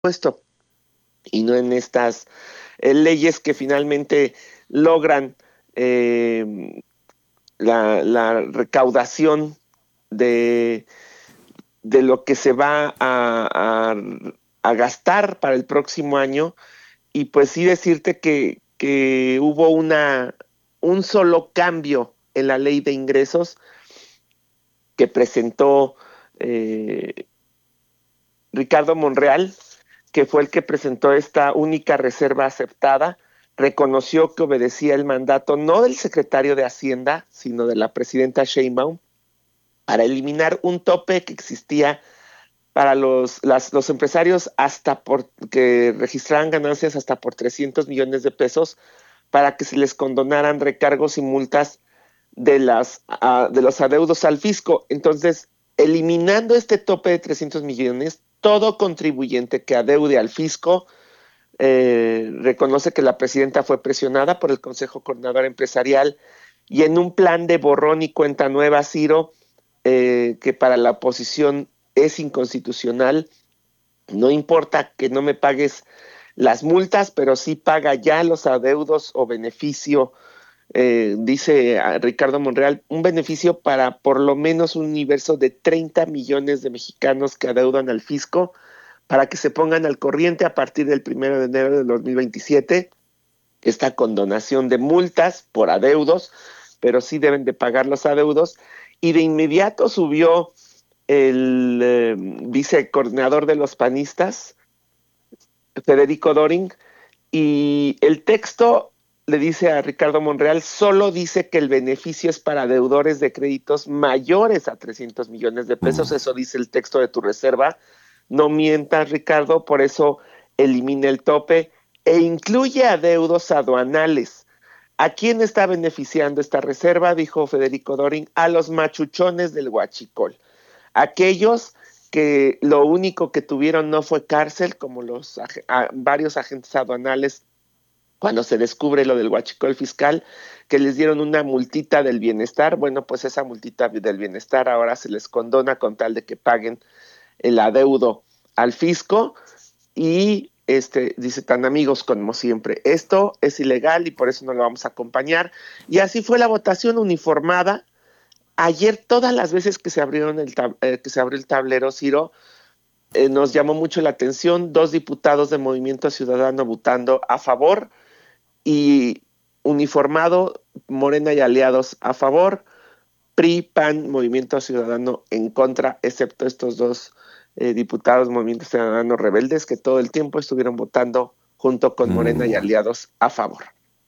presupuesto y no en estas leyes que finalmente logran la recaudación de, de lo que se va a gastar para el próximo año. Y pues sí decirte que hubo un solo cambio en la ley de ingresos que presentó Ricardo Monreal, que fue el que presentó esta única reserva aceptada. Reconoció que obedecía el mandato no del secretario de Hacienda, sino de la presidenta Sheinbaum, para eliminar un tope que existía para los empresarios que registraran ganancias hasta por 300 millones de pesos, para que se les condonaran recargos y multas de los adeudos al fisco. Entonces, eliminando este tope de 300 millones, todo contribuyente que adeude al fisco reconoce que la presidenta fue presionada por el Consejo Coordinador Empresarial y en un plan de borrón y cuenta nueva, Ciro, que para la oposición es inconstitucional. No importa que no me pagues las multas, pero sí paga ya los adeudos o beneficio, dice Ricardo Monreal, un beneficio para por lo menos un universo de 30 millones de mexicanos que adeudan al fisco, para que se pongan al corriente a partir del 1 de enero de 2027, esta condonación de multas por adeudos, pero sí deben de pagar los adeudos. Y de inmediato subió el vicecoordinador de los panistas, Federico Doring, y el texto le dice a Ricardo Monreal, solo dice que el beneficio es para deudores de créditos mayores a 300 millones de pesos. Eso dice el texto de tu reserva. No mientas, Ricardo, por eso elimina el tope e incluye adeudos aduanales. ¿A quién está beneficiando esta reserva? Dijo Federico Doring, a los machuchones del huachicol. Aquellos que lo único que tuvieron no fue cárcel, como varios agentes aduanales cuando se descubre lo del huachicol fiscal, que les dieron una multita del bienestar. Bueno, pues esa multita del bienestar ahora se les condona con tal de que paguen el adeudo al fisco. Y dice, tan amigos como siempre, esto es ilegal y por eso no lo vamos a acompañar. Y así fue la votación uniformada. Ayer, todas las veces que se abrió el tablero, Ciro, nos llamó mucho la atención 2 diputados de Movimiento Ciudadano votando a favor y uniformado Morena y aliados a favor, PRI, PAN, Movimiento Ciudadano en contra, excepto estos 2 diputados Movimiento Ciudadano rebeldes que todo el tiempo estuvieron votando junto con Morena y aliados a favor.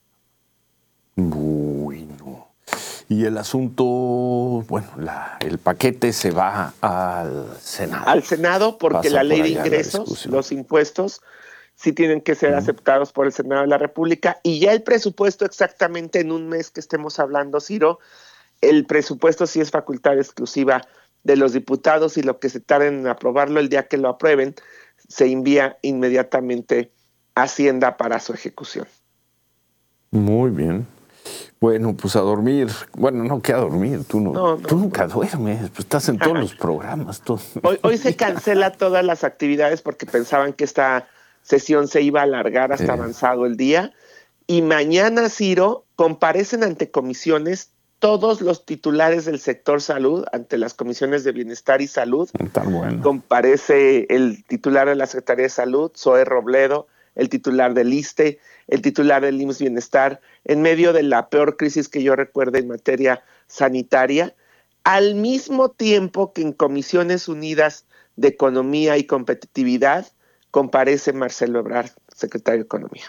Bueno. Y el asunto, bueno, el paquete se va al Senado. Al Senado, porque la ley de ingresos, los impuestos, sí tienen que ser aceptados por el Senado de la República. Y ya el presupuesto, exactamente en un mes que estemos hablando, Ciro, el presupuesto sí es facultad exclusiva de los diputados y lo que se tarden en aprobarlo, el día que lo aprueben, se envía inmediatamente a Hacienda para su ejecución. Muy bien. Bueno, pues a dormir. Bueno, no, que a dormir. Tú nunca duermes. Pues estás en todos los programas. Hoy se cancela todas las actividades porque pensaban que esta sesión se iba a alargar hasta avanzado el día. Y mañana, Ciro, comparecen ante comisiones todos los titulares del sector salud, ante las comisiones de Bienestar y Salud. Tan bueno. Comparece el titular de la Secretaría de Salud, Zoé Robledo, el titular del ISSSTE, el titular del IMSS Bienestar, en medio de la peor crisis que yo recuerde en materia sanitaria, al mismo tiempo que en Comisiones Unidas de Economía y Competitividad comparece Marcelo Ebrard, secretario de Economía.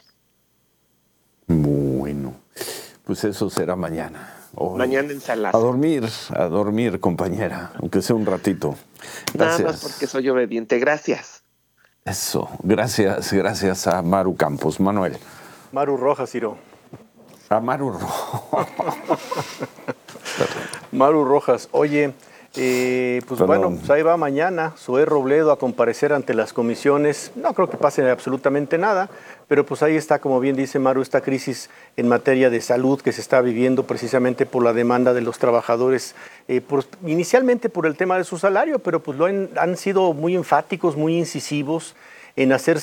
Bueno, pues eso será mañana. Hoy. Mañana en Salaza. A dormir, compañera, aunque sea un ratito. Gracias. Nada más porque soy obediente. Gracias. Eso, gracias a Maru Campos. Manuel. Maru Rojas, Ciro. A Maru Rojas. Maru Rojas, oye, pues bueno, pues ahí va mañana Zoé Robledo a comparecer ante las comisiones. No creo que pase absolutamente nada, pero pues ahí está, como bien dice Maru, esta crisis en materia de salud que se está viviendo precisamente por la demanda de los trabajadores, inicialmente por el tema de su salario, pero pues han sido muy enfáticos, muy incisivos en hacer